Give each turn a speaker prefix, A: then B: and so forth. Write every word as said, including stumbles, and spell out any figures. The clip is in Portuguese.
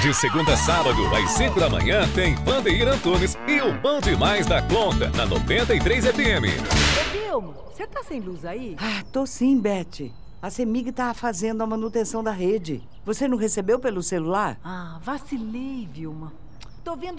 A: De segunda a sábado, às cinco da manhã, tem Vandeir Antunes e o Bom Demais da Conta, na noventa e três F M.
B: Ô, Vilma, você tá sem luz aí?
C: Ah, tô sim, Beth. A CEMIG tá fazendo a manutenção da rede. Você não recebeu pelo celular?
B: Ah, vacilei, Vilma. Tô vendo